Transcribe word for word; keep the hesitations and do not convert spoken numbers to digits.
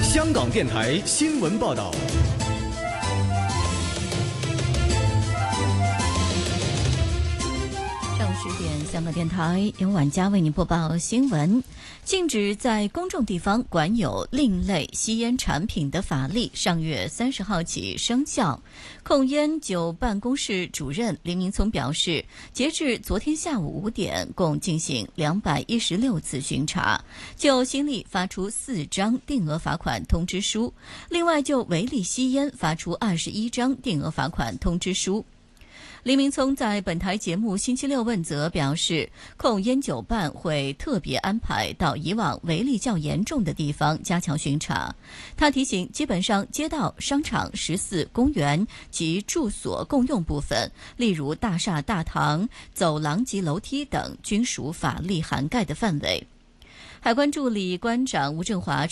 香港电台新闻报道。 上午十点，香港电台由晚佳为您播报新闻。禁止在公众地方管有另类吸烟产品的法例上月三十号起生效。控烟酒办公室主任林明聪表示，截至昨天下午五点，共进行两百一十六次巡查，就新例发出四张定额罚款通知书，另外就违例吸烟发出二十一张定额罚款通知书。林明聪在本台节目星期六问责表示，控烟酒办会特别安排到以往违例较严重的地方加强巡查。他提醒，基本上街道、商场、食肆、公园及住所共用部分，例如大厦、大堂、走廊及楼梯等，均属法律涵盖的范围。海关助理关长吴振华